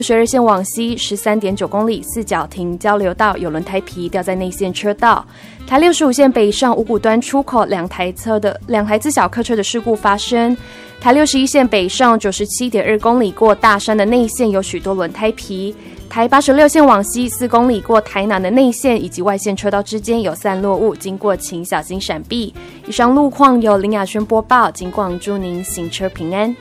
12线往西 13.9 公里，四角亭交流道有轮胎皮掉在内线车道。台65线北上五股端出口两台自小客车的事故发生。台61线北上 97.2 公里过大山的内线有许多轮胎皮。台86线往西4公里过台南的内线以及外线车道之间有散落物，经过请小心闪避。以上路况由林雅轩播报，警广祝您行车平安。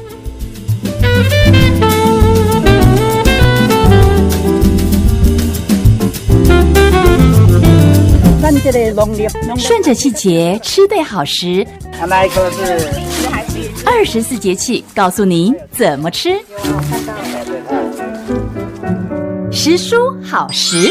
顺着季节吃对好食， 那一颗是 24节气告诉您怎么吃。时蔬好食。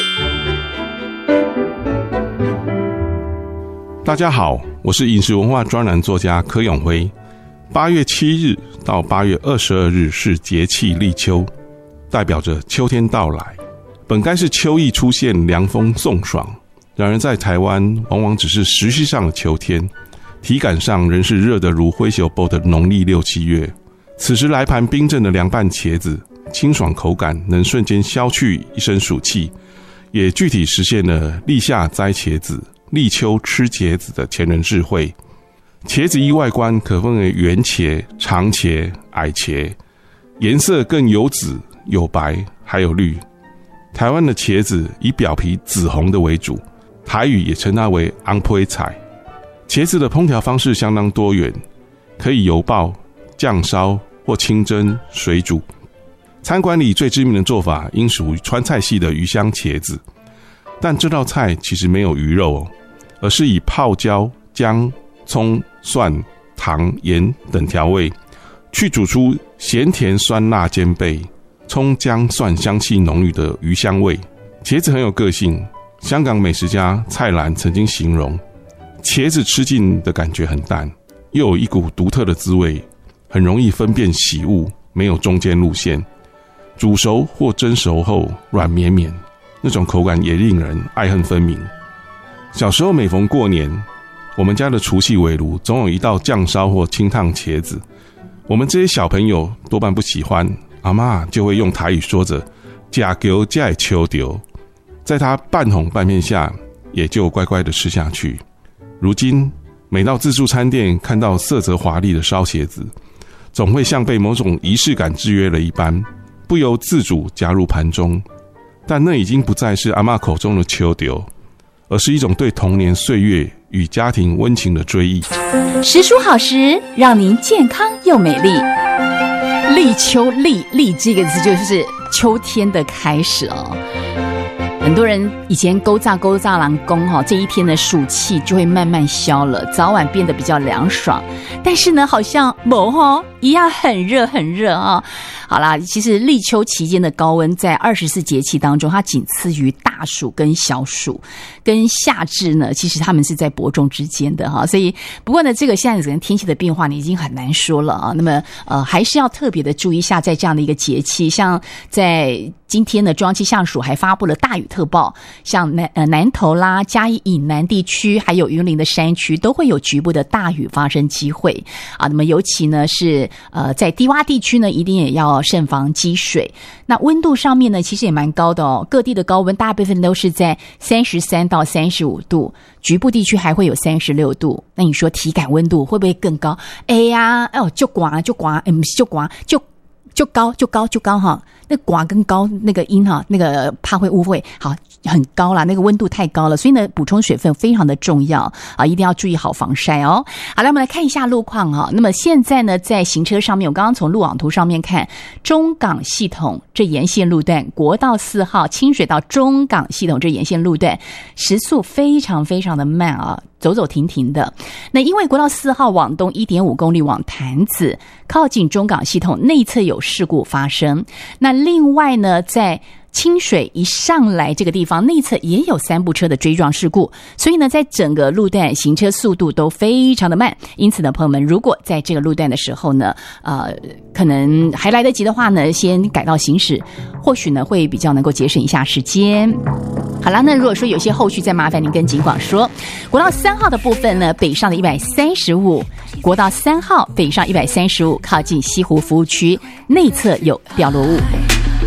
大家好，我是饮食文化专栏作家柯永辉。8月7日到8月22日是节气立秋，代表着秋天到来。本该是秋意出现，凉风送爽，然而在台湾往往只是时序上的秋天，体感上仍是热得如灰熊波的农历6、7月。此时来盘冰镇的凉拌茄子，清爽口感能瞬间消去一身暑气，也具体实现了立夏摘茄子、立秋吃茄子的前人智慧。茄子依外观可分为圆茄、长茄、矮茄，颜色更有紫、有白，还有绿。台湾的茄子以表皮紫红的为主，台语也称它为昂胚菜。茄子的烹调方式相当多元，可以油爆、酱烧或清蒸、水煮。餐馆里最知名的做法应属于川菜系的鱼香茄子，但这道菜其实没有鱼肉而是以泡椒、姜、葱、蒜、糖、盐等调味，去煮出咸甜酸辣兼备、葱姜蒜香气浓郁的鱼香味。茄子很有个性，香港美食家蔡澜曾经形容，茄子吃进的感觉很淡，又有一股独特的滋味，很容易分辨喜恶，没有中间路线。煮熟或蒸熟后软绵绵，那种口感也令人爱恨分明。小时候每逢过年，我们家的除夕围炉总有一道酱烧或清烫茄子，我们这些小朋友多半不喜欢，阿嬷就会用台语说着假球才会秋丢，在她半哄半骗下也就乖乖的吃下去。如今每到自助餐店看到色泽华丽的烧茄子，总会像被某种仪式感制约了一般，不由自主加入盘中。但那已经不再是阿嬷口中的秋丢，而是一种对童年岁月与家庭温情的追忆。 时蔬好食，让您健康又美丽。立秋，立这个字就是秋天的开始哦。很多人以前勾炸郎公这一天的暑气就会慢慢消了，早晚变得比较凉爽。但是呢，好像一样很热啊。好啦，其实立秋期间的高温在24节气当中，它仅次于大暑跟小暑，跟夏至呢，其实他们是在伯仲之间的哈。所以，不过呢，这个现在可能天气的变化你已经很难说了啊。那么还是要特别的注意一下，在这样的一个节气，像在今天呢，中央气象署还发布了大雨特报，像南投啦、嘉义以南地区，还有云林的山区，都会有局部的大雨发生机会啊。那么尤其呢是在低洼地区呢，一定也要慎防积水。那温度上面呢，其实也蛮高的哦，各地的高温大部分都是在33到35度，局部地区还会有36度。那你说体感温度会不会更高？就刮，不是就刮就高哈，那寡跟高那个音哈，那个怕会误会，好很高啦，那个温度太高了，所以呢补充水分非常的重要啊，一定要注意好防晒哦。好了，我们来看一下路况哈。那么现在呢，在行车上面，我刚刚从路网图上面看，中港系统这沿线路段，国道4号清水到中港系统这沿线路段，时速非常非常的慢啊。走停停的。那因为国道4号往东 1.5 公里往潭子靠近中港系统内侧有事故发生。那另外呢，在清水一上来这个地方内侧也有3部车的追撞事故，所以呢在整个路段行车速度都非常的慢。因此呢，朋友们如果在这个路段的时候呢可能还来得及的话呢，先改道行驶，或许呢会比较能够节省一下时间。好了，那如果说有些后续再麻烦您跟警广说。国道3号的部分呢，北上的135，国道3号北上135靠近西湖服务区内侧有掉落物。